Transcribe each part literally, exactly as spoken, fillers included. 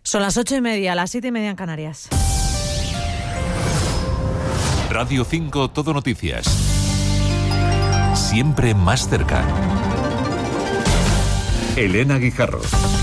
Son las ocho y media, las siete y media en Canarias. Radio cinco Todo Noticias. Siempre más cerca. Elena Guijarro.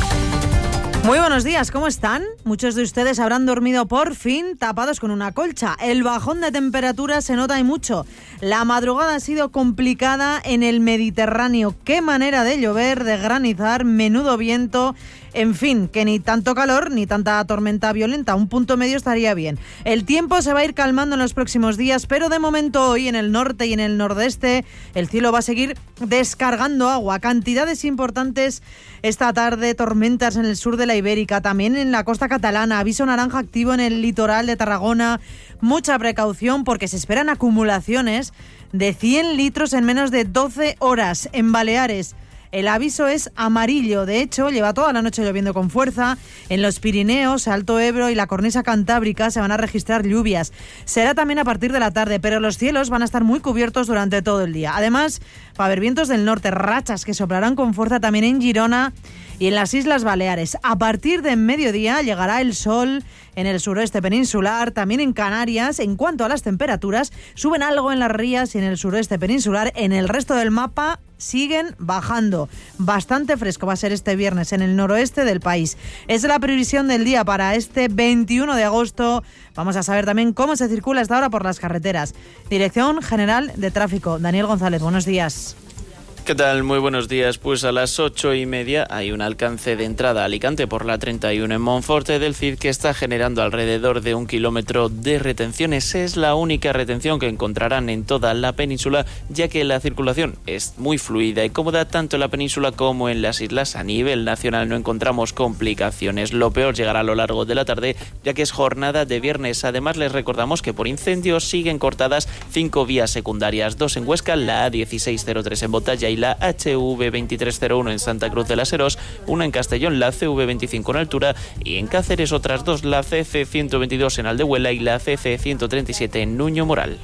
Muy buenos días, ¿cómo están? Muchos de ustedes habrán dormido por fin tapados con una colcha. El bajón de temperatura se nota y mucho. La madrugada ha sido complicada en el Mediterráneo. Qué manera de llover, de granizar, menudo viento. En fin, que ni tanto calor ni tanta tormenta violenta. Un punto medio estaría bien. El tiempo se va a ir calmando en los próximos días, pero de momento hoy en el norte y en el nordeste el cielo va a seguir descargando agua. Cantidades importantes esta tarde, tormentas en el sur de la Ibérica, también en la costa catalana, aviso naranja activo en el litoral de Tarragona. Mucha precaución porque se esperan acumulaciones de cien litros en menos de doce horas en Baleares. El aviso es amarillo, de hecho, lleva toda la noche lloviendo con fuerza. En los Pirineos, Alto Ebro y la cornisa cantábrica se van a registrar lluvias. Será también a partir de la tarde, pero los cielos van a estar muy cubiertos durante todo el día. Además, va a haber vientos del norte, rachas que soplarán con fuerza también en Girona y en las Islas Baleares. A partir de mediodía llegará el sol en el suroeste peninsular, también en Canarias. En cuanto a las temperaturas, suben algo en las rías y en el suroeste peninsular. En el resto del mapa siguen bajando. Bastante fresco va a ser este viernes en el noroeste del país. Es la previsión del día para este veintiuno de agosto. Vamos a saber también cómo se circula hasta ahora por las carreteras. Dirección General de Tráfico. Daniel González, buenos días. ¿Qué tal? Muy buenos días. Pues a las ocho y media hay un alcance de entrada a Alicante por la treinta y uno en Monforte del Cid que está generando alrededor de un kilómetro de retenciones. Es la única retención que encontrarán en toda la península, ya que la circulación es muy fluida y cómoda tanto en la península como en las islas. A nivel nacional no encontramos complicaciones. Lo peor llegará a lo largo de la tarde, ya que es jornada de viernes. Además, les recordamos que por incendios siguen cortadas cinco vías secundarias, dos en Huesca, la A dieciséis cero tres en Botalla y la H V veintitrés cero uno en Santa Cruz de las Heros, una en Castellón, la C V veinticinco en Altura, y en Cáceres otras dos, la C C ciento veintidós en Aldehuela y la C C ciento treinta y siete en Nuño Moral.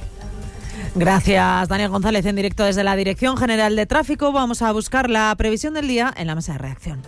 Gracias, Daniel González, en directo desde la Dirección General de Tráfico. Vamos a buscar la previsión del día en la mesa de reacción.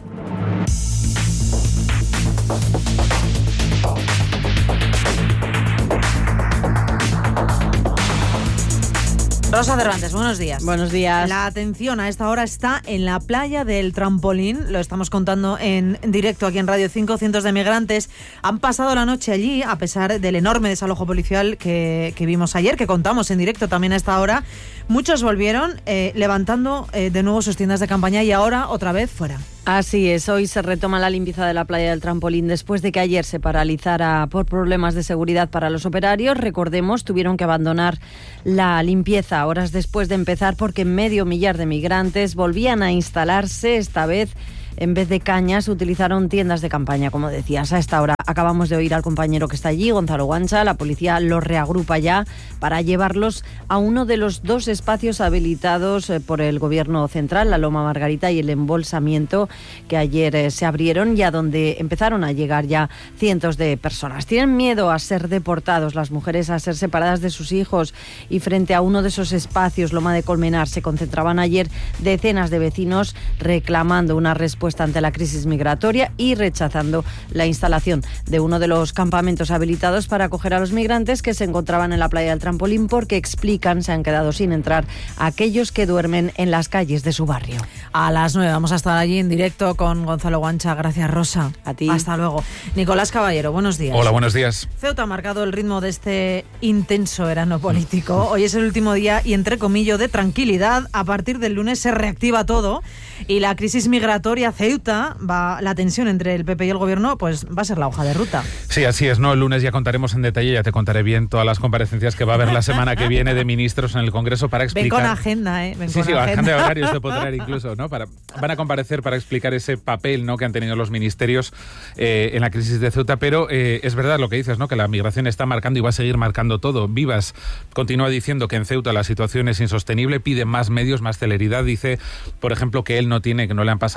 Rosa Cervantes, buenos días. Buenos días. La atención a esta hora está en la playa del Trampolín. Lo estamos contando en directo aquí en Radio cinco. Cientos de migrantes han pasado la noche allí, a pesar del enorme desalojo policial que, que vimos ayer, que contamos en directo también a esta hora. Muchos volvieron eh, levantando eh, de nuevo sus tiendas de campaña y ahora otra vez fuera. Así es, hoy se retoma la limpieza de la playa del Trampolín después de que ayer se paralizara por problemas de seguridad para los operarios. Recordemos, tuvieron que abandonar la limpieza horas después de empezar porque medio millar de migrantes volvían a instalarse. Esta vez, en vez de cañas, utilizaron tiendas de campaña, como decías. A esta hora acabamos de oír al compañero que está allí, Gonzalo Guancha. La policía los reagrupa ya para llevarlos a uno de los dos espacios habilitados por el Gobierno central, la Loma Margarita y el Embolsamiento, que ayer eh, se abrieron y a donde empezaron a llegar ya cientos de personas. Tienen miedo a ser deportados, las mujeres a ser separadas de sus hijos, y frente a uno de esos espacios, Loma de Colmenar, se concentraban ayer decenas de vecinos reclamando una respuesta ante la crisis migratoria y rechazando la instalación de uno de los campamentos habilitados para acoger a los migrantes que se encontraban en la playa del Trampolín, porque explican se han quedado sin entrar aquellos que duermen en las calles de su barrio. A las nueve vamos a estar allí en directo con Gonzalo Guancha. Gracias, Rosa. A ti. Hasta luego. Nicolás Caballero, buenos días. Hola, buenos días. Ceuta ha marcado el ritmo de este intenso verano político. Hoy es el último día y, entre comillas, de tranquilidad. A partir del lunes se reactiva todo y la crisis migratoria Ceuta, va, la tensión entre el P P y el Gobierno, pues va a ser la hoja de ruta. Sí, así es, ¿no? El lunes ya contaremos en detalle, ya te contaré bien todas las comparecencias que va a haber la semana que viene de ministros en el Congreso para explicar... Ven con agenda, ¿eh? Ven sí, con sí, agenda. agenda de horarios de poder incluso, ¿no? Para, van a comparecer para explicar ese papel, ¿no?, que han tenido los ministerios eh, en la crisis de Ceuta, pero eh, es verdad lo que dices, ¿no?, que la migración está marcando y va a seguir marcando todo. Vivas continúa diciendo que en Ceuta la situación es insostenible, pide más medios, más celeridad, dice, por ejemplo, que él no tiene, que no le han pasado datos oficiales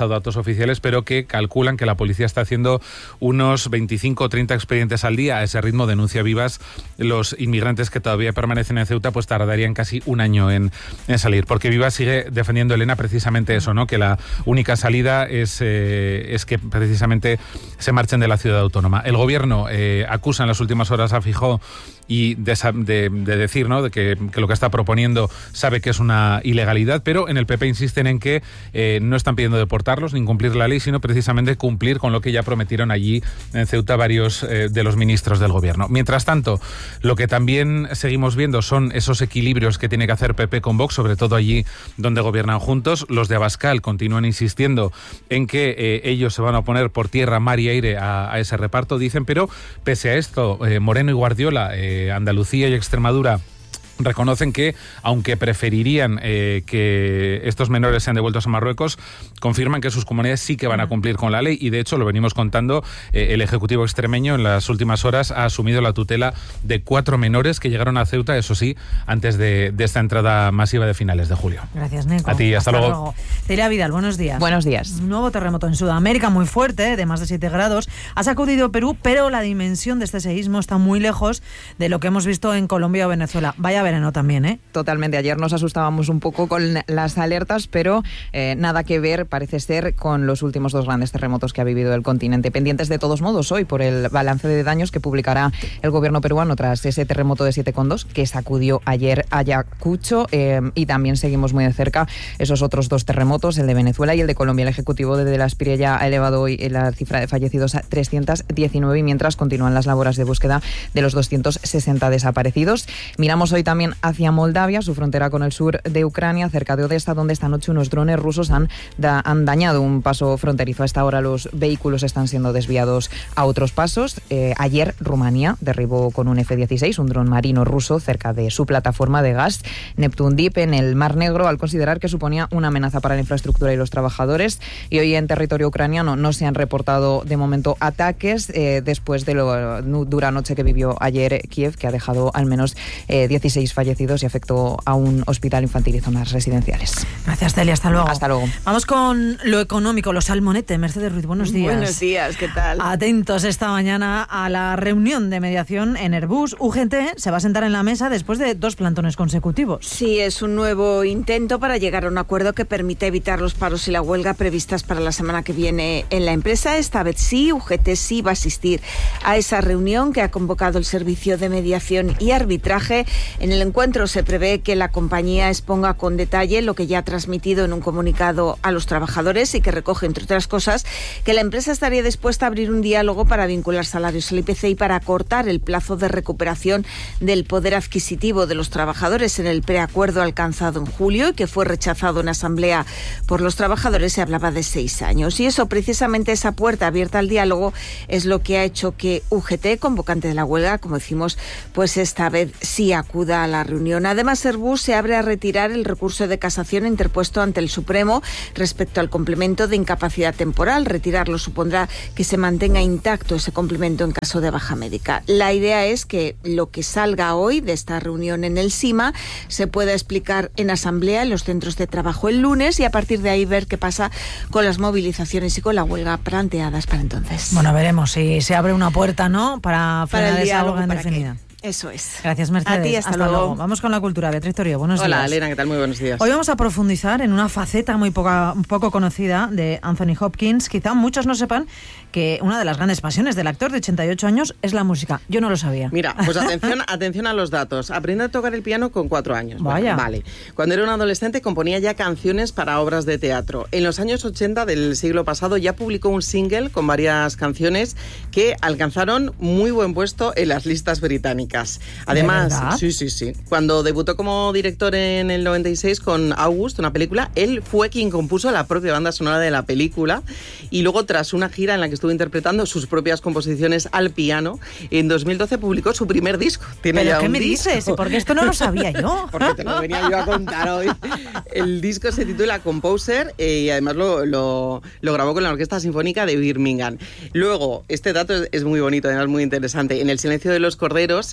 oficiales, pero que calculan que la policía está haciendo unos veinticinco o treinta expedientes al día. A ese ritmo, denuncia Vivas, los inmigrantes que todavía permanecen en Ceuta pues tardarían casi un año en, en salir, porque Vivas sigue defendiendo, Elena, precisamente eso, ¿no? Que la única salida es, eh, es que precisamente se marchen de la ciudad autónoma. El gobierno eh, acusa en las últimas horas a Feijóo y de, de, de decir, ¿no?, de que, que lo que está proponiendo sabe que es una ilegalidad, pero en el P P insisten en que eh, no están pidiendo deportarlos ni incumplir la ley, sino precisamente cumplir con lo que ya prometieron allí en Ceuta varios eh, de los ministros del gobierno. Mientras tanto, lo que también seguimos viendo son esos equilibrios que tiene que hacer P P con Vox, sobre todo allí donde gobiernan juntos. Los de Abascal continúan insistiendo en que eh, ellos se van a oponer por tierra, mar y aire a, a ese reparto, dicen, pero pese a esto, eh, Moreno y Guardiola, eh, Andalucía y Extremadura, reconocen que, aunque preferirían eh, que estos menores sean devueltos a Marruecos, confirman que sus comunidades sí que van a cumplir con la ley y, de hecho, lo venimos contando, eh, el Ejecutivo extremeño en las últimas horas ha asumido la tutela de cuatro menores que llegaron a Ceuta, eso sí, antes de, de esta entrada masiva de finales de julio. Gracias, Nico. A ti, hasta, hasta luego. luego. Celia Vidal, buenos días. Buenos días. Un nuevo terremoto en Sudamérica muy fuerte, de más de siete grados, ha sacudido Perú, pero la dimensión de este seísmo está muy lejos de lo que hemos visto en Colombia o Venezuela. Vaya verano también, ¿eh? Totalmente. Ayer nos asustábamos un poco con las alertas, pero eh, nada que ver, parece ser, con los últimos dos grandes terremotos que ha vivido el continente. Pendientes de todos modos hoy por el balance de daños que publicará el gobierno peruano tras ese terremoto de siete coma dos que sacudió ayer Ayacucho, eh, y también seguimos muy de cerca esos otros dos terremotos, el de Venezuela y el de Colombia. El Ejecutivo de la Espirella ha elevado hoy la cifra de fallecidos a trescientos diecinueve y mientras continúan las labores de búsqueda de los doscientos sesenta desaparecidos. Miramos hoy también hacia Moldavia, su frontera con el sur de Ucrania, cerca de Odessa, donde esta noche unos drones rusos han, da, han dañado un paso fronterizo. A esta hora los vehículos están siendo desviados a otros pasos. Eh, ayer Rumanía derribó con un F dieciséis un dron marino ruso cerca de su plataforma de gas Neptune Deep en el Mar Negro, al considerar que suponía una amenaza para la infraestructura y los trabajadores. Y hoy en territorio ucraniano no se han reportado de momento ataques eh, después de la dura noche que vivió ayer Kiev, que ha dejado al menos eh, dieciséis fallecidos y afectó a un hospital infantil y zonas residenciales. Gracias, Celia. Hasta luego. Hasta luego. Vamos con lo económico, los Salmonete. Mercedes Ruiz, buenos días. Buenos días, ¿qué tal? Atentos esta mañana a la reunión de mediación en Airbus. U G T se va a sentar en la mesa después de dos plantones consecutivos. Sí, es un nuevo intento para llegar a un acuerdo que permita evitar los paros y la huelga previstas para la semana que viene en la empresa. Esta vez sí, U G T sí va a asistir a esa reunión que ha convocado el Servicio de Mediación y Arbitraje. En el encuentro se prevé que la compañía exponga con detalle lo que ya ha transmitido en un comunicado a los trabajadores y que recoge, entre otras cosas, que la empresa estaría dispuesta a abrir un diálogo para vincular salarios al I P C y para acortar el plazo de recuperación del poder adquisitivo de los trabajadores. En el preacuerdo alcanzado en julio y que fue rechazado en asamblea por los trabajadores se hablaba de seis años. Y eso, precisamente esa puerta abierta al diálogo, es lo que ha hecho que U G T, convocante de la huelga, como decimos, pues esta vez sí acuda a la reunión. Además, Airbus se abre a retirar el recurso de casación interpuesto ante el Supremo respecto al complemento de incapacidad temporal. Retirarlo supondrá que se mantenga intacto ese complemento en caso de baja médica. La idea es que lo que salga hoy de esta reunión en el SIMA se pueda explicar en asamblea en los centros de trabajo el lunes y a partir de ahí ver qué pasa con las movilizaciones y con la huelga planteadas para entonces. Bueno, veremos si se abre una puerta, ¿no?, para frenar esa huelga indefinida. Eso es. Gracias, Mercedes. A ti, hasta, hasta luego. luego. Vamos con la cultura. Beatriz Torío, buenos Hola, días. Hola, Elena, ¿qué tal? Muy buenos días. Hoy vamos a profundizar en una faceta muy poca, poco conocida de Anthony Hopkins. Quizá muchos no sepan que una de las grandes pasiones del actor de ochenta y ocho años es la música. Yo no lo sabía. Mira, pues atención, atención a los datos. Aprende a tocar el piano con cuatro años. Vaya. Bueno, vale. Cuando era un adolescente componía ya canciones para obras de teatro. En los años ochenta del siglo pasado ya publicó un single con varias canciones que alcanzaron muy buen puesto en las listas británicas. Además, sí, sí, sí. Cuando debutó como director en el noventa y seis con August, una película, él fue quien compuso la propia banda sonora de la película y luego, tras una gira en la que estuvo interpretando sus propias composiciones al piano, en dos mil doce publicó su primer disco. ¿Tiene ¿Pero ya qué un me disco? dices? Porque esto no lo sabía yo. Porque te lo venía yo a contar hoy. El disco se titula Composer eh, y además lo, lo, lo grabó con la Orquesta Sinfónica de Birmingham. Luego, este dato es, es muy bonito, además muy interesante. En El silencio de los corderos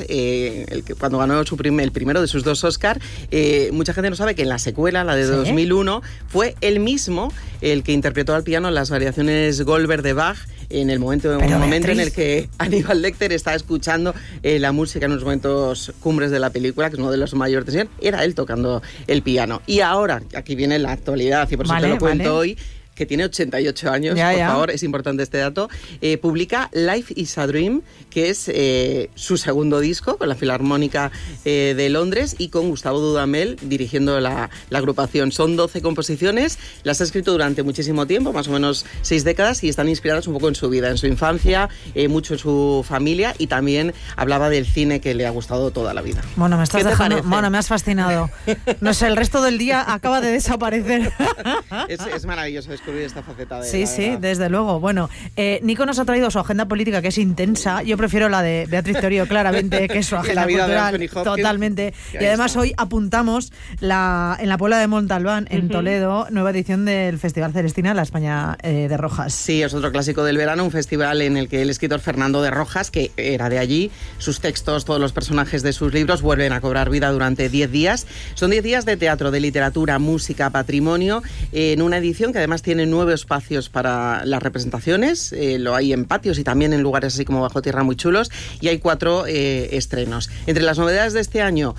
además, eh, el que, cuando ganó su primer, el primero de sus dos Oscar, eh, mucha gente no sabe que en la secuela, la de ¿sí? dos mil uno, fue él mismo el que interpretó al piano las variaciones Goldberg de Bach en el momento, en un momento en el que Aníbal Lecter está escuchando eh, la música en unos momentos cumbres de la película, que es uno de los mayores tensión, era él tocando el piano. Y ahora, aquí viene la actualidad, y por eso vale, te lo cuento vale. hoy, que tiene ochenta y ocho años, ya, por ya. favor, es importante este dato, eh, publica Life is a Dream, que es eh, su segundo disco, con la Filarmónica eh, de Londres y con Gustavo Dudamel dirigiendo la, la agrupación. Son doce composiciones, las ha escrito durante muchísimo tiempo, más o menos seis décadas, y están inspiradas un poco en su vida, en su infancia, eh, mucho en su familia, y también hablaba del cine que le ha gustado toda la vida. Bueno, me estás dejando, bueno, me has fascinado. No sé, el resto del día acaba de desaparecer. Es, es maravilloso descubrir esta faceta de sí, sí, desde luego. Bueno, eh, Nico nos ha traído su agenda política, que es intensa. Yo prefiero la de Beatriz Torío, claramente, que es su agenda cultural. Totalmente. Y además está. Hoy apuntamos la, en la Puebla de Montalbán, en uh-huh. Toledo, nueva edición del Festival Celestina, la España eh, de Rojas. Sí, es otro clásico del verano, un festival en el que el escritor Fernando de Rojas, que era de allí, sus textos, todos los personajes de sus libros vuelven a cobrar vida durante diez días. Son diez días de teatro, de literatura, música, patrimonio, eh, en una edición que además tiene nueve espacios para las representaciones, eh, lo hay en patios y también en lugares así como bajo tierra muy chulos, y hay cuatro eh, estrenos. Entre las novedades de este año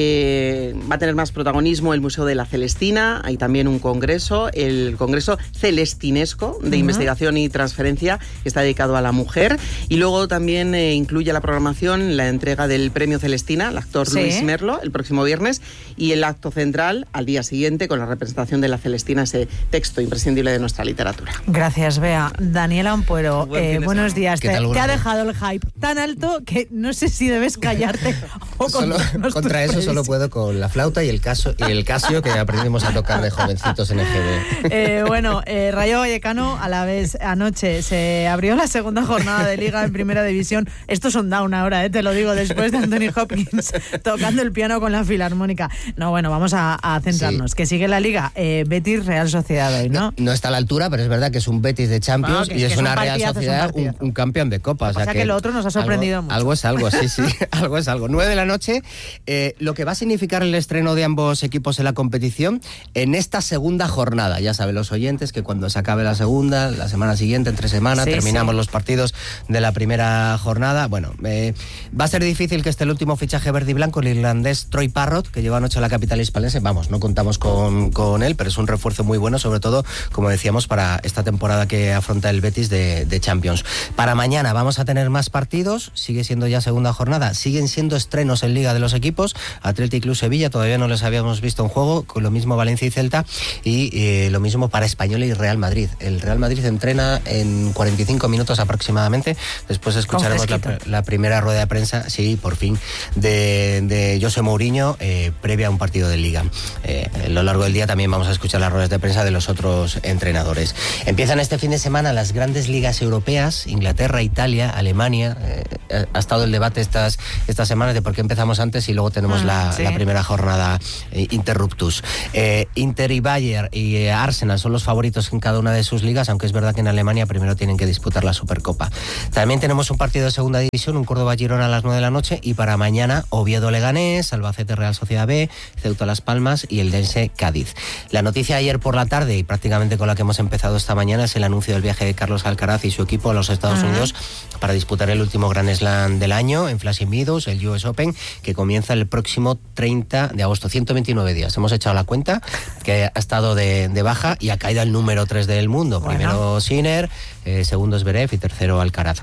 eh, va a tener más protagonismo el Museo de la Celestina, hay también un congreso, el Congreso Celestinesco de uh-huh. Investigación y Transferencia, que está dedicado a la mujer, y luego también eh, incluye la programación la entrega del Premio Celestina al actor sí. Luis Merlo el próximo viernes, y el acto central al día siguiente con la representación de la Celestina, ese texto imprescindible de nuestra literatura. Gracias, Bea. Daniela Ampuero, eh, buenos días. Te, te ha dejado el hype tan alto que no sé si debes callarte o solo, Contra eso solo puedo con la flauta y el, caso, y el casio que aprendimos a tocar de jovencitos en el G B. Eh, bueno, eh, Rayo Vallecano, a la vez, anoche se abrió la segunda jornada de Liga en Primera División. Esto es un down ahora, eh, te lo digo, después de Anthony Hopkins tocando el piano con la Filarmónica. No, bueno, vamos a, a centrarnos. Sí. Que sigue la Liga. Eh, Betis Real Sociedad hoy, ¿no? ¿no? No está a la altura, pero es verdad que es un Betis de Champions ah, y es, es una un Real Sociedad, un, un, un campeón de Copa. O sea, o sea que, que lo otro nos ha sorprendido algo, mucho. Algo es algo, sí, sí, algo es algo. Nueve de la noche, eh, lo que va a significar el estreno de ambos equipos en la competición en esta segunda jornada. Ya saben los oyentes que cuando se acabe la segunda, la semana siguiente, entre semanas, sí, terminamos sí. los partidos de la primera jornada. Bueno, eh, va a ser difícil que esté el último fichaje verde y blanco, el irlandés Troy Parrott, que lleva anoche a la capital hispalense. Vamos, no contamos con, con él, pero es un refuerzo muy bueno, sobre todo, como decíamos, para esta temporada que afronta el Betis de, de Champions. Para mañana vamos a tener más partidos, sigue siendo ya segunda jornada, siguen siendo estrenos en Liga de los equipos, Athletic Club Sevilla, todavía no les habíamos visto en juego, con lo mismo Valencia y Celta, y eh, lo mismo para Español y Real Madrid. El Real Madrid entrena en cuarenta y cinco minutos aproximadamente, después escucharemos la, la primera rueda de prensa, sí, por fin, de, de José Mourinho, eh, previa a un partido de Liga. Eh, a lo largo del día también vamos a escuchar las ruedas de prensa de los otros entrenadores. Empiezan este fin de semana las grandes ligas europeas, Inglaterra, Italia, Alemania. Eh, ha estado el debate estas, estas semanas de por qué empezamos antes y luego tenemos ah, la, sí. la primera jornada eh, interruptus. Eh, Inter y Bayern y eh, Arsenal son los favoritos en cada una de sus ligas, aunque es verdad que en Alemania primero tienen que disputar la Supercopa. También tenemos un partido de segunda división, un Córdoba-Girona a las nueve de la noche, y para mañana Oviedo-Leganés, Albacete-Real Sociedad B, Ceuta-Las Palmas y el Dense-Cádiz. La noticia ayer por la tarde, y prácticamente con la que hemos empezado esta mañana, es el anuncio del viaje de Carlos Alcaraz y su equipo a los Estados uh-huh. Unidos para disputar el último Grand Slam del año en Flushing Meadows, el U S Open, que comienza el próximo treinta de agosto. ciento veintinueve días. Hemos echado la cuenta, que ha estado de, de baja y ha caído al número tres del mundo. Bueno. Primero Sinner, eh, segundo Zverev y tercero Alcaraz.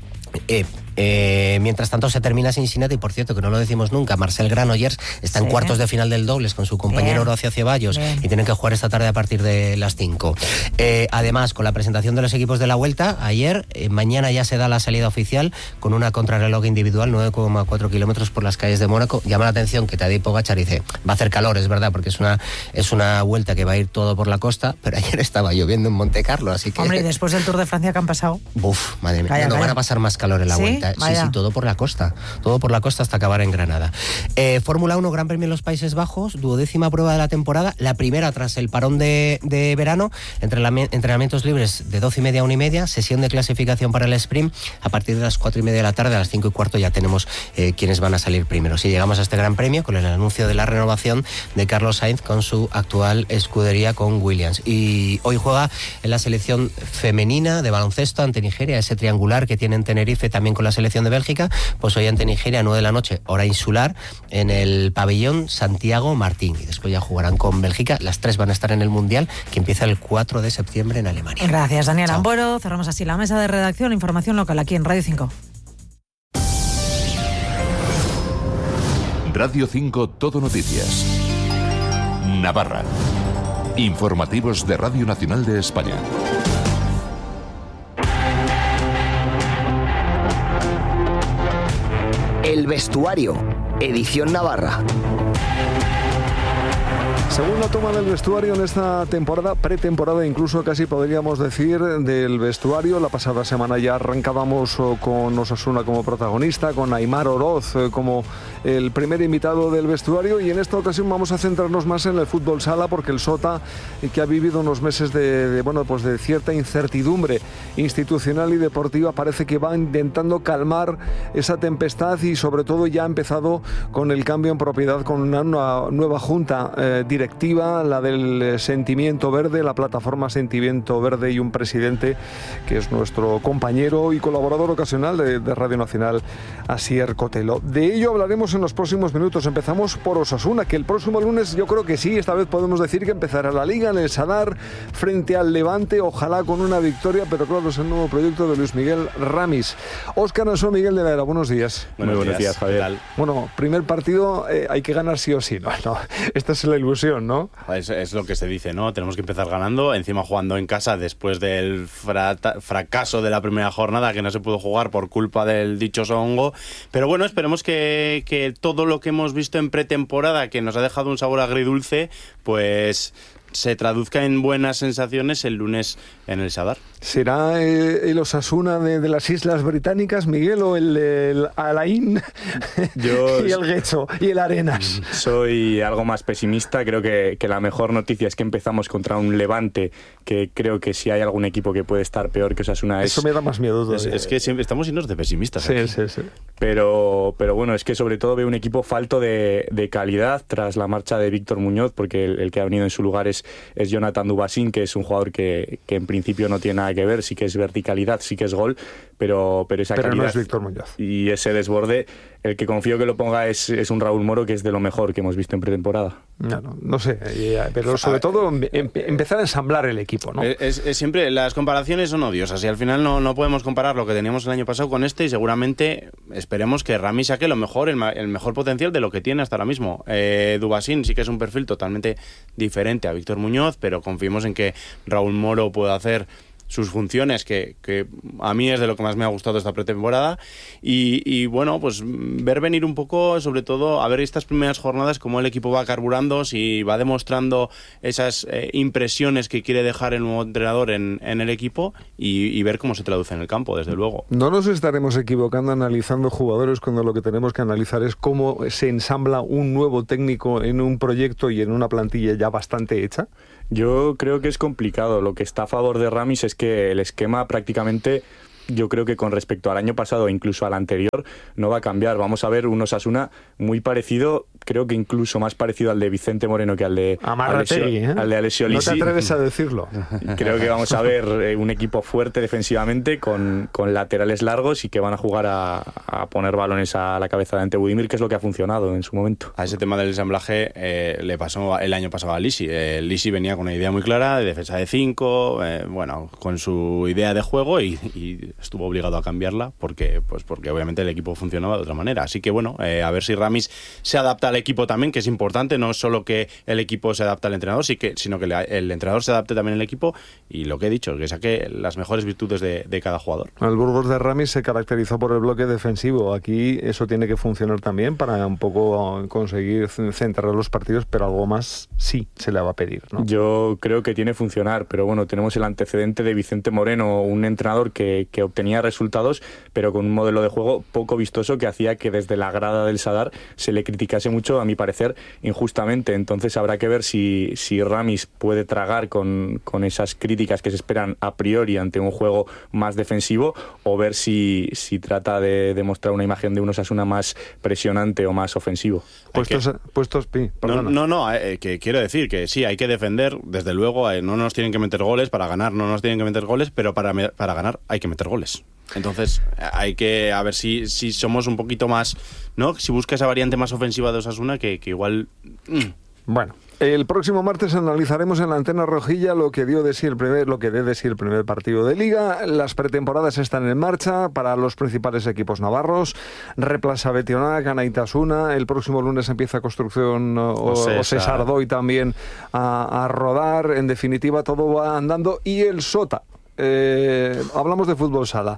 Eh, Eh, mientras tanto se termina Cincinnati, y por cierto que no lo decimos nunca, Marcel Granollers está en sí. cuartos de final del dobles con su compañero Bien. Horacio Ceballos Bien. y tienen que jugar esta tarde a partir de las cinco. Eh, además, con la presentación de los equipos de la Vuelta ayer, eh, mañana ya se da la salida oficial con una contrarreloj individual, nueve coma cuatro kilómetros por las calles de Mónaco. Llama la atención que Tadej Pogačar dice, va a hacer calor, es verdad, porque es una, es una vuelta que va a ir todo por la costa, pero ayer estaba lloviendo en Monte Carlo, así que... Hombre, y después del Tour de Francia que han pasado... Uf, madre mía, calla, no calla. Van a pasar más calor en la ¿Sí? Vuelta. vuelta. Sí, Vaya. sí, todo por la costa. Todo por la costa hasta acabar en Granada. Eh, Fórmula uno, Gran Premio en los Países Bajos, duodécima prueba de la temporada, la primera tras el parón de, de verano, entrenamientos libres de doce y media a una y media, sesión de clasificación para el sprint. A partir de las cuatro y media de la tarde, a las cinco y cuarto, ya tenemos eh, quienes van a salir primero. Si llegamos a este Gran Premio con el anuncio de la renovación de Carlos Sainz con su actual escudería con Williams. Y hoy juega en la selección femenina de baloncesto ante Nigeria, ese triangular que tiene en Tenerife también con la selección de Bélgica. Pues hoy ante Nigeria, nueve de la noche, hora insular, en el pabellón Santiago Martín. Y después ya jugarán con Bélgica. Las tres van a estar en el Mundial, que empieza el cuatro de septiembre en Alemania. Gracias, Daniel Chao. Ambuero. Cerramos así la mesa de redacción. Información local aquí en Radio cinco. Radio cinco Todo Noticias. Navarra. Informativos de Radio Nacional de España. El vestuario, edición Navarra. Segunda toma del vestuario en esta temporada, pretemporada incluso casi podríamos decir, del vestuario. La pasada semana ya arrancábamos con Osasuna como protagonista, con Aimar Oroz como el primer invitado del vestuario, y en esta ocasión vamos a centrarnos más en el fútbol sala, porque el Sota, que ha vivido unos meses de, de, bueno, pues de cierta incertidumbre institucional y deportiva, parece que va intentando calmar esa tempestad, y sobre todo ya ha empezado con el cambio en propiedad, con una, una nueva junta eh, directiva, la del Sentimiento Verde, la plataforma Sentimiento Verde, y un presidente que es nuestro compañero y colaborador ocasional de, de Radio Nacional, Asier Cotelo. De ello hablaremos en los próximos minutos. Empezamos por Osasuna, que el próximo lunes yo creo que sí, esta vez podemos decir que empezará la Liga en el Sadar frente al Levante, ojalá con una victoria, pero claro, es el nuevo proyecto de Luis Miguel Ramis. Óscar Ansó, Miguel de la Era, buenos días. Buenos Muy buenos días, días Javier. Bueno, primer partido, eh, hay que ganar sí o sí, ¿no? no esta es la ilusión, ¿no? Es, es lo que se dice, ¿no? Tenemos que empezar ganando, encima jugando en casa después del frata, fracaso de la primera jornada, que no se pudo jugar por culpa del dichoso hongo. Pero bueno, esperemos que, que todo lo que hemos visto en pretemporada, que nos ha dejado un sabor agridulce, pues se traduzca en buenas sensaciones el lunes en el Sadar. ¿Será eh, el Osasuna de, de las Islas Británicas, Miguel, o el, el Alain Yo y el Guecho y el Arenas? Soy algo más pesimista. Creo que, que la mejor noticia es que empezamos contra un Levante, que creo que si hay algún equipo que puede estar peor que Osasuna es... Eso me da más miedo. Es, es que siempre estamos llenos de pesimistas. Sí, aquí. sí, sí. Pero, pero bueno, es que sobre todo veo un equipo falto de, de calidad tras la marcha de Víctor Muñoz, porque el, el que ha venido en su lugar es, es Jonathan Dubasín, que es un jugador que, que en principio no tiene nada que ver, sí que es verticalidad, sí que es gol, pero, pero esa pero calidad no es Víctor Muñoz. Y ese desborde, el que confío que lo ponga es, es un Raúl Moro, que es de lo mejor que hemos visto en pretemporada. No, no, no sé, pero sobre todo em, empezar a ensamblar el equipo, ¿no? Es, es siempre, las comparaciones son odiosas y al final no, no podemos comparar lo que teníamos el año pasado con este, y seguramente esperemos que Rami saque lo mejor, el, el mejor potencial de lo que tiene hasta ahora mismo. Eh, Dubasín sí que es un perfil totalmente diferente a Víctor Muñoz, pero confiemos en que Raúl Moro pueda hacer sus funciones, que, que a mí es de lo que más me ha gustado esta pretemporada, y, y bueno, pues ver venir un poco, sobre todo a ver estas primeras jornadas cómo el equipo va carburando, si va demostrando esas eh, impresiones que quiere dejar el nuevo entrenador en, en el equipo, y, y ver cómo se traduce en el campo, desde luego. No nos estaremos equivocando analizando jugadores cuando lo que tenemos que analizar es cómo se ensambla un nuevo técnico en un proyecto y en una plantilla ya bastante hecha. Yo creo que es complicado. Lo que está a favor de Ramis es que el esquema prácticamente, yo creo que con respecto al año pasado e incluso al anterior, no va a cambiar. Vamos a ver un Osasuna muy parecido, creo que incluso más parecido al de Vicente Moreno que al de Alessio, ¿eh? al de Alessio Lisi. No te atreves a decirlo. Creo que vamos a ver eh, un equipo fuerte defensivamente, con, con laterales largos, y que van a jugar a, a poner balones a la cabeza de Ante Budimir, que es lo que ha funcionado en su momento. A ese tema del ensamblaje eh, le pasó el año pasado a Lisi. Eh, Lisi venía con una idea muy clara de defensa de cinco, eh, bueno, con su idea de juego, y, y estuvo obligado a cambiarla porque, pues porque obviamente el equipo funcionaba de otra manera. Así que bueno, eh, a ver si Ramis se adapta al al equipo también, que es importante, no solo que el equipo se adapte al entrenador, sí que, sino que el entrenador se adapte también al equipo, y lo que he dicho, que saque las mejores virtudes de, de cada jugador. El Burgos de Ramis se caracterizó por el bloque defensivo. Aquí eso tiene que funcionar también para un poco conseguir centrar los partidos, pero algo más sí se le va a pedir, ¿no? Yo creo que tiene que funcionar, pero bueno, tenemos el antecedente de Vicente Moreno, un entrenador que, que obtenía resultados, pero con un modelo de juego poco vistoso que hacía que desde la grada del Sadar se le criticase mucho, a mi parecer, injustamente. Entonces habrá que ver si, si Ramis puede tragar con, con esas críticas que se esperan a priori ante un juego más defensivo, o ver si, si trata de demostrar una imagen de un Osasuna más presionante o más ofensivo. Puestos, que, puestos pi, no, no, no, eh, que quiero decir que sí, hay que defender, desde luego, eh, no nos tienen que meter goles, para ganar no nos tienen que meter goles, pero para, para ganar hay que meter goles. Entonces hay que a ver si, si somos un poquito más, ¿no? Si busca esa variante más ofensiva de Osasuna, que, que igual... Mm. Bueno, el próximo martes analizaremos en la Antena Rojilla lo que dio de sí el primer, lo que dé de sí el primer partido de Liga. Las pretemporadas están en marcha para los principales equipos navarros. Replaza Betionac, Anaitasuna. El próximo lunes empieza Construcción Osesardoy también a, a rodar. En definitiva, todo va andando. Y el Sota. Eh, hablamos de fútbol sala.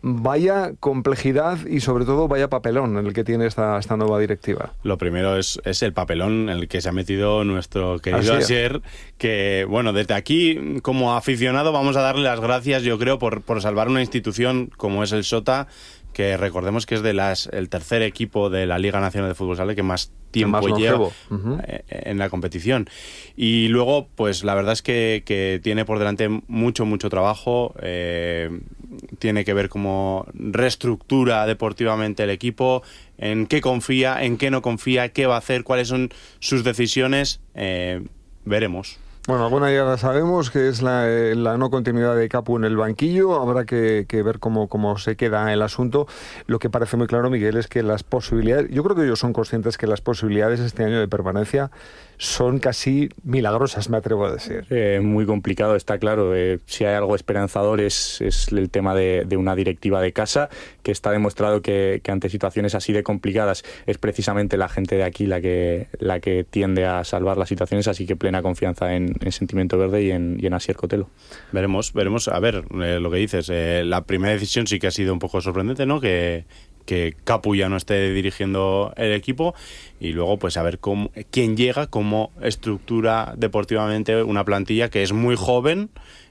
Vaya complejidad y sobre todo vaya papelón en el que tiene esta, esta nueva directiva. Lo primero es, es el papelón en el que se ha metido nuestro querido Asier, que bueno, desde aquí como aficionado vamos a darle las gracias, yo creo, por, por salvar una institución como es el Sota, que recordemos que es de las el tercer equipo de la Liga Nacional de Fútbol Sala que más tiempo más lleva uh-huh. en la competición. Y luego, pues la verdad es que, que tiene por delante mucho, mucho trabajo. Eh, tiene que ver cómo reestructura deportivamente el equipo, en qué confía, en qué no confía, qué va a hacer, cuáles son sus decisiones. Eh, veremos. Bueno, alguna ya la sabemos, que es la, la no continuidad de Capu en el banquillo. Habrá que, que ver cómo, cómo se queda el asunto. Lo que parece muy claro, Miguel, es que las posibilidades... Yo creo que ellos son conscientes que las posibilidades este año de permanencia son casi milagrosas, me atrevo a decir. Eh, muy complicado, está claro. Eh, si hay algo esperanzador es, es el tema de, de una directiva de casa, que está demostrado que, que ante situaciones así de complicadas es precisamente la gente de aquí la que, la que tiende a salvar las situaciones, así que plena confianza en en Sentimiento Verde y en, y en Asier Cotelo. Veremos, veremos, a ver, eh, lo que dices, eh, la primera decisión sí que ha sido un poco sorprendente, ¿no? Que, que Capu ya no esté dirigiendo el equipo, y luego pues a ver cómo, quién llega, cómo estructura deportivamente una plantilla que es muy joven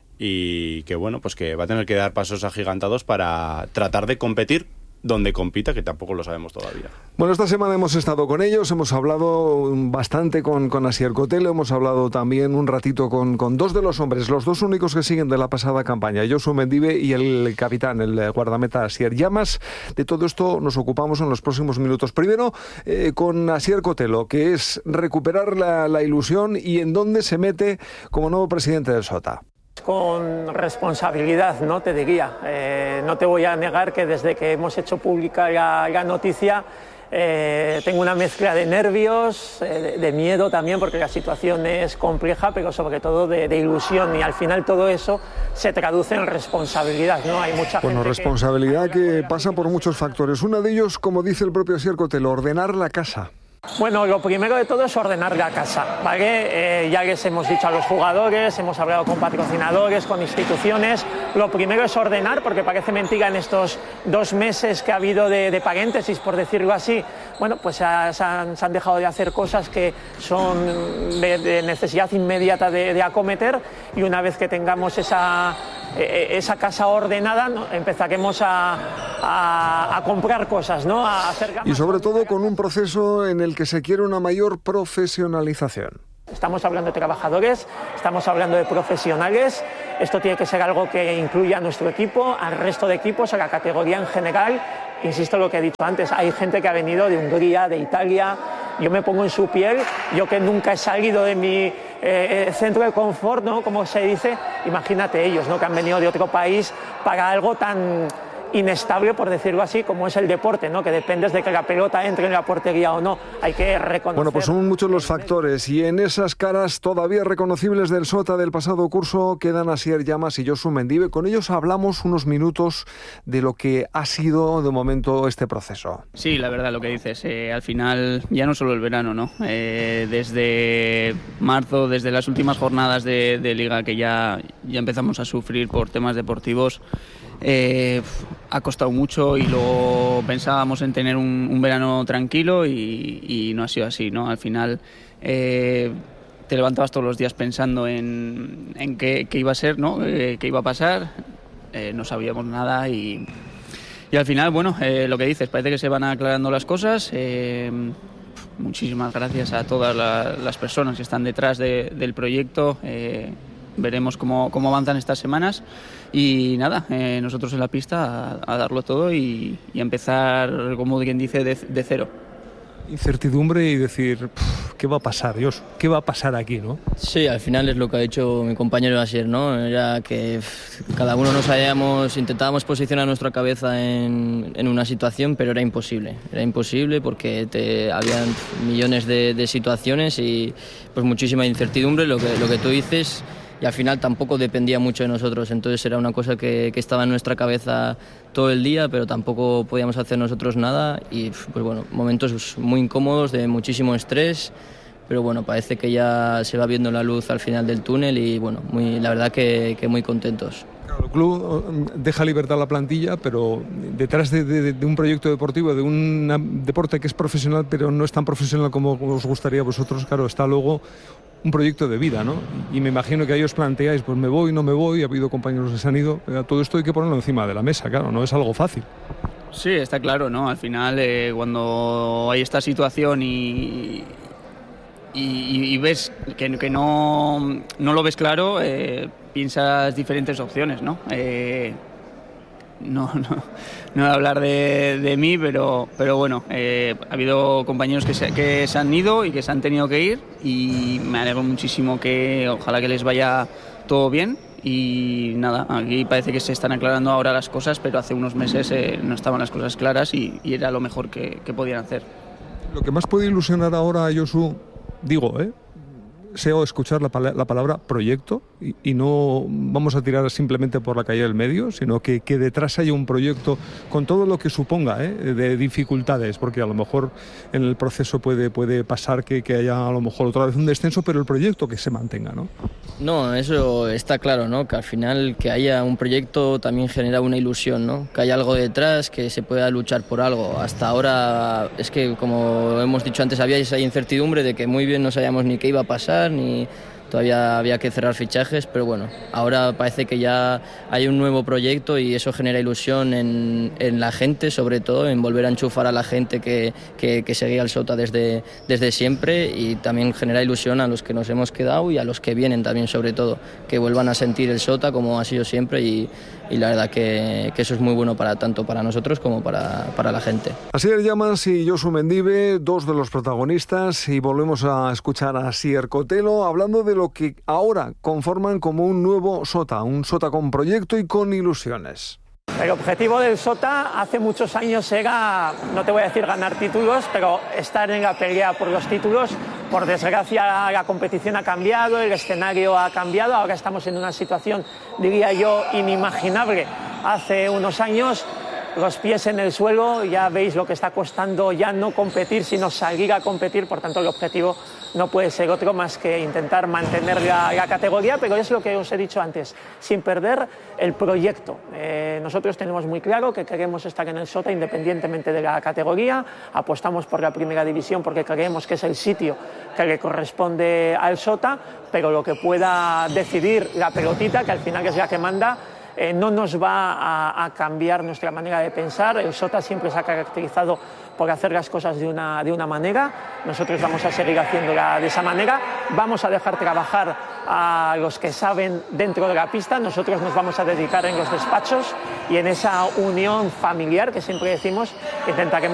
y que bueno, pues que va a tener que dar pasos agigantados para tratar de competir donde compita, que tampoco lo sabemos todavía. Bueno, esta semana hemos estado con ellos, hemos hablado bastante con, con Asier Cotelo, hemos hablado también un ratito con, con dos de los hombres, los dos únicos que siguen de la pasada campaña, Josu Mendive y el capitán, el guardameta Asier Llamas. De todo esto nos ocupamos en los próximos minutos. Primero, eh, con Asier Cotelo, que es recuperar la, la ilusión y en dónde se mete como nuevo presidente del Sota. Con responsabilidad, ¿no? Te diría. Eh, no te voy a negar que desde que hemos hecho pública la, la noticia eh, tengo una mezcla de nervios, eh, de, de miedo también, porque la situación es compleja, pero sobre todo de, de ilusión, y al final todo eso se traduce en responsabilidad, ¿no? Hay mucha bueno, gente responsabilidad que, que pasa por muchos factores. Uno de ellos, como dice el propio Asier Cotelo, ordenar la casa. Bueno, lo primero de todo es ordenar la casa, ¿vale? Eh, ya les hemos dicho a los jugadores, hemos hablado con patrocinadores, con instituciones. Lo primero es ordenar, porque parece mentira en estos dos meses que ha habido de, de paréntesis, por decirlo así. Bueno, pues se han, se han dejado de hacer cosas que son de, de necesidad inmediata de, de acometer, y una vez que tengamos esa, eh, esa casa ordenada, ¿no? Empezaremos a, a, a comprar cosas, ¿no? A hacer y sobre todo con un proceso en el que se quiere una mayor profesionalización. Estamos hablando de trabajadores, estamos hablando de profesionales. Esto tiene que ser algo que incluya a nuestro equipo, al resto de equipos, a la categoría en general. Insisto en lo que he dicho antes, hay gente que ha venido de Hungría, de Italia. Yo me pongo en su piel, yo que nunca he salido de mi eh, centro de confort, ¿no? Como se dice, imagínate ellos, ¿no? Que han venido de otro país para algo tan... inestable, por decirlo así, como es el deporte, ¿no? Que dependes de que la pelota entre en la portería o no. Hay que reconocer... Bueno, pues son muchos los factores y en esas caras todavía reconocibles del Sota del pasado curso quedan Asier Llamas y Josu Mendive. Con ellos hablamos unos minutos de lo que ha sido de momento este proceso. Sí, la verdad, lo que dices, eh, al final ya no solo el verano, ¿no? Eh, desde marzo, desde las últimas jornadas de, de Liga que ya, ya empezamos a sufrir por temas deportivos, Eh, ha costado mucho y luego pensábamos en tener un, un verano tranquilo y, y no ha sido así, ¿no? Al final eh, te levantabas todos los días pensando en, en qué, qué iba a ser, ¿no? Eh, qué iba a pasar, eh, no sabíamos nada y, y al final, bueno, eh, lo que dices, parece que se van aclarando las cosas. Eh, muchísimas gracias a todas la, las personas que están detrás de, del proyecto. Eh, veremos cómo, cómo avanzan estas semanas y nada, eh, nosotros en la pista a, a darlo todo y, y a empezar, como quien dice, de, de cero. Incertidumbre y decir, ¿qué va a pasar, Dios? ¿Qué va a pasar aquí, no? Sí, al final es lo que ha dicho mi compañero Asier, ¿no? Era que pff, cada uno nos habíamos, intentábamos posicionar nuestra cabeza en, en una situación, pero era imposible. Era imposible porque te, habían millones de, de situaciones y pues muchísima incertidumbre, lo que, lo que tú dices. Y al final tampoco dependía mucho de nosotros, entonces era una cosa que, que estaba en nuestra cabeza todo el día, pero tampoco podíamos hacer nosotros nada y pues bueno, momentos muy incómodos, de muchísimo estrés, pero bueno, parece que ya se va viendo la luz al final del túnel y bueno, muy, la verdad que, que muy contentos. Claro, el club deja libertad a la plantilla, pero detrás de, de, de un proyecto deportivo, de un deporte que es profesional, pero no es tan profesional como os gustaría a vosotros, claro, está luego un proyecto de vida, ¿no? Y me imagino que ahí os planteáis, pues me voy, no me voy, ha habido compañeros que se han ido, todo esto hay que ponerlo encima de la mesa, claro, no es algo fácil. Sí, está claro, ¿no? Al final, eh, cuando hay esta situación y, y, y ves que, que no, no lo ves claro, eh, piensas diferentes opciones, ¿no? Eh, No, no, no voy a hablar de, de mí, pero, pero bueno, eh, ha habido compañeros que se, que se han ido y que se han tenido que ir y me alegro muchísimo que ojalá que les vaya todo bien y nada, aquí parece que se están aclarando ahora las cosas, pero hace unos meses eh, no estaban las cosas claras y, y era lo mejor que, que podían hacer. Lo que más puede ilusionar ahora a Josu, digo, ¿eh? sea escuchar la, pala la palabra proyecto y, y no vamos a tirar simplemente por la calle del medio, sino que, que detrás haya un proyecto con todo lo que suponga, ¿eh? de dificultades, porque a lo mejor en el proceso puede, puede pasar que, que haya a lo mejor otra vez un descenso, pero el proyecto que se mantenga, ¿no? No, eso está claro, ¿no? Que al final que haya un proyecto también genera una ilusión, ¿no? Que haya algo detrás, que se pueda luchar por algo. Hasta ahora es que, como hemos dicho antes, había esa incertidumbre de que muy bien no sabíamos ni qué iba a pasar, ni todavía había que cerrar fichajes, pero bueno, ahora parece que ya hay un nuevo proyecto y eso genera ilusión en, en la gente, sobre todo en volver a enchufar a la gente que, que, que seguía el Sota desde, desde siempre y también genera ilusión a los que nos hemos quedado y a los que vienen también, sobre todo, que vuelvan a sentir el Sota como ha sido siempre y, y la verdad que, que eso es muy bueno para tanto para nosotros como para, para la gente. Asier Llamas y Josu Mendive, dos de los protagonistas, y volvemos a escuchar a Asier Cotelo hablando de lo que ahora conforman como un nuevo Sota, un Sota con proyecto y con ilusiones. El objetivo del Sota hace muchos años era, no te voy a decir ganar títulos, pero estar en la pelea por los títulos. Por desgracia la competición ha cambiado, el escenario ha cambiado, ahora estamos en una situación, diría yo, inimaginable. Hace unos años, los pies en el suelo, ya veis lo que está costando ya no competir, sino salir a competir, por tanto el objetivo no puede ser otro más que intentar mantener la, la categoría, pero es lo que os he dicho antes, sin perder el proyecto. Eh, nosotros tenemos muy claro que queremos estar en el Sota independientemente de la categoría, apostamos por la primera división porque creemos que es el sitio que le corresponde al Sota, pero lo que pueda decidir la pelotita, que al final es la que manda, Eh, no nos va a, a cambiar nuestra manera de pensar. El Sota siempre se ha caracterizado por hacer las cosas de una, de una manera. Nosotros vamos a seguir haciéndola de esa manera. Vamos a dejar trabajar a los que saben dentro de la pista. Nosotros nos vamos a dedicar en los despachos y en esa unión familiar que siempre decimos intentaremos